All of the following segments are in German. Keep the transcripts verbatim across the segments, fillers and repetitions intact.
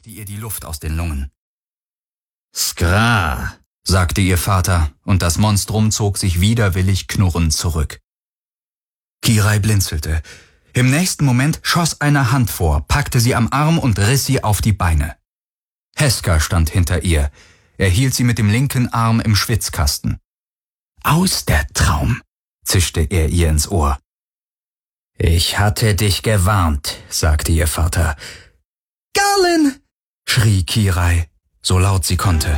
die ihr die Luft aus den Lungen. »Skra«, sagte ihr Vater, und das Monstrum zog sich widerwillig knurrend zurück. Kirai blinzelte. Im nächsten Moment schoss eine Hand vor, packte sie am Arm und riss sie auf die Beine. Heska stand hinter ihr. Er hielt sie mit dem linken Arm im Schwitzkasten. »Aus der Traum«, zischte er ihr ins Ohr. »Ich hatte dich gewarnt«, sagte ihr Vater. »Garlin«, schrie Kirai, so laut sie konnte.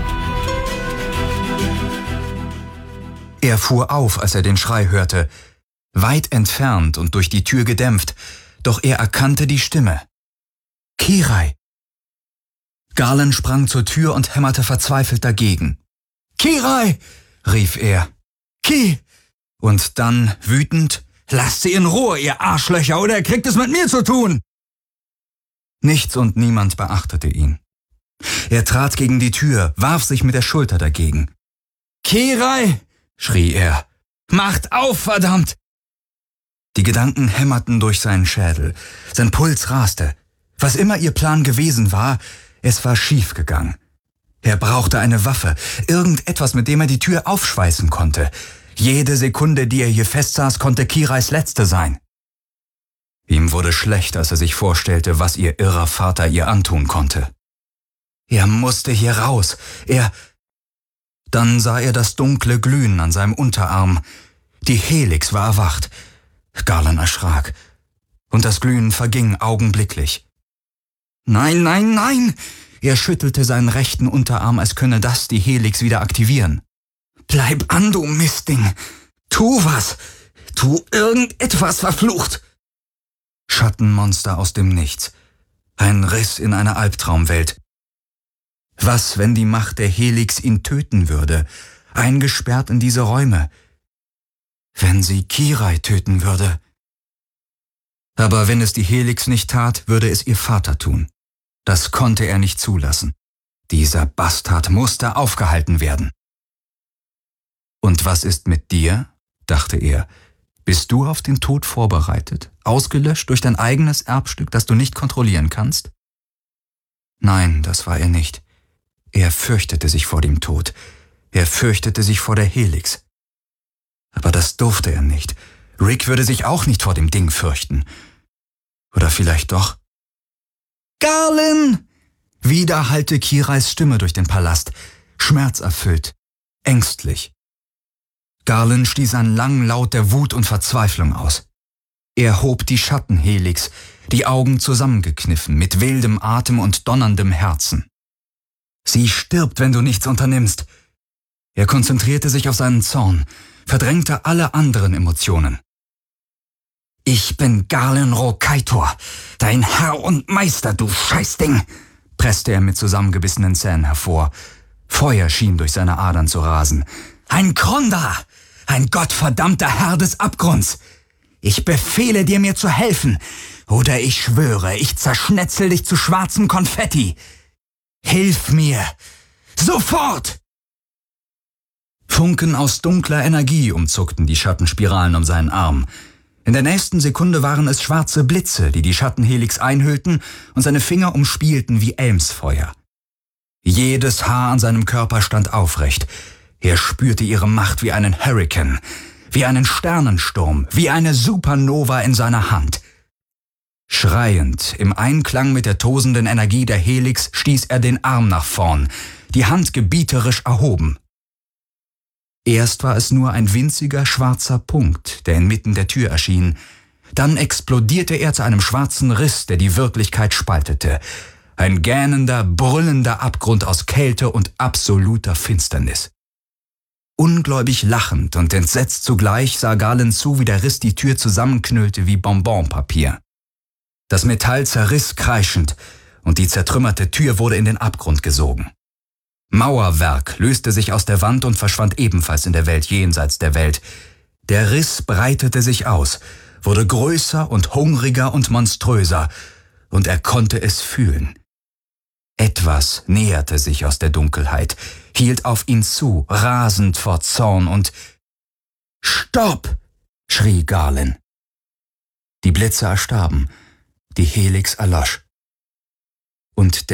Er fuhr auf, als er den Schrei hörte, weit entfernt und durch die Tür gedämpft, doch er erkannte die Stimme. »Kirai!« Garlin sprang zur Tür und hämmerte verzweifelt dagegen. »Kirai!« rief er. »Ki!« Und dann, wütend, »Lasst sie in Ruhe, ihr Arschlöcher, oder ihr kriegt es mit mir zu tun!« Nichts und niemand beachtete ihn. Er trat gegen die Tür, warf sich mit der Schulter dagegen. »Kirai!« schrie er. »Macht auf, verdammt!« Die Gedanken hämmerten durch seinen Schädel. Sein Puls raste. Was immer ihr Plan gewesen war, es war schiefgegangen. Er brauchte eine Waffe, irgendetwas, mit dem er die Tür aufschweißen konnte. Jede Sekunde, die er hier festsaß, konnte Kirais letzte sein. Ihm wurde schlecht, als er sich vorstellte, was ihr irrer Vater ihr antun konnte. Er musste hier raus. Er... Dann sah er das dunkle Glühen an seinem Unterarm. Die Helix war erwacht. Garlin erschrak. Und das Glühen verging augenblicklich. »Nein, nein, nein!« Er schüttelte seinen rechten Unterarm, als könne das die Helix wieder aktivieren. »Bleib an, du Mistding! Tu was! Tu irgendetwas, verflucht!« Schattenmonster aus dem Nichts. Ein Riss in eine Albtraumwelt. Was, wenn die Macht der Helix ihn töten würde, eingesperrt in diese Räume? Wenn sie Kirai töten würde? Aber wenn es die Helix nicht tat, würde es ihr Vater tun. Das konnte er nicht zulassen. Dieser Bastard musste aufgehalten werden. »Und was ist mit dir?«, dachte er. »Bist du auf den Tod vorbereitet, ausgelöscht durch dein eigenes Erbstück, das du nicht kontrollieren kannst?« Nein, das war er nicht. Er fürchtete sich vor dem Tod. Er fürchtete sich vor der Helix. Aber das durfte er nicht. Rick würde sich auch nicht vor dem Ding fürchten. Oder vielleicht doch? »Garlin!« Wieder hallte Kirais Stimme durch den Palast, schmerzerfüllt, ängstlich. Garlin stieß einen langen Laut der Wut und Verzweiflung aus. Er hob die Schattenhelix, die Augen zusammengekniffen, mit wildem Atem und donnerndem Herzen. »Sie stirbt, wenn du nichts unternimmst!« Er konzentrierte sich auf seinen Zorn, verdrängte alle anderen Emotionen. »Ich bin Garlin Rokaitor, dein Herr und Meister, du Scheißding«, presste er mit zusammengebissenen Zähnen hervor. Feuer schien durch seine Adern zu rasen. »Ein Kronda, ein gottverdammter Herr des Abgrunds! Ich befehle dir, mir zu helfen, oder ich schwöre, ich zerschnetzel dich zu schwarzem Konfetti! Hilf mir! Sofort!« Funken aus dunkler Energie umzuckten die Schattenspiralen um seinen Arm. In der nächsten Sekunde waren es schwarze Blitze, die die Schattenhelix einhüllten und seine Finger umspielten wie Elmsfeuer. Jedes Haar an seinem Körper stand aufrecht. Er spürte ihre Macht wie einen Hurrikan, wie einen Sternensturm, wie eine Supernova in seiner Hand. Schreiend, im Einklang mit der tosenden Energie der Helix, stieß er den Arm nach vorn, die Hand gebieterisch erhoben. Erst war es nur ein winziger schwarzer Punkt, der inmitten der Tür erschien. Dann explodierte er zu einem schwarzen Riss, der die Wirklichkeit spaltete. Ein gähnender, brüllender Abgrund aus Kälte und absoluter Finsternis. Ungläubig lachend und entsetzt zugleich sah Garlin zu, wie der Riss die Tür zusammenknüllte wie Bonbonpapier. Das Metall zerriss kreischend und die zertrümmerte Tür wurde in den Abgrund gesogen. Mauerwerk löste sich aus der Wand und verschwand ebenfalls in der Welt jenseits der Welt. Der Riss breitete sich aus, wurde größer und hungriger und monströser, und er konnte es fühlen. Etwas näherte sich aus der Dunkelheit, hielt auf ihn zu, rasend vor Zorn und »Stopp!« schrie Garlin. Die Blitze erstarben, die Helix erlosch. Und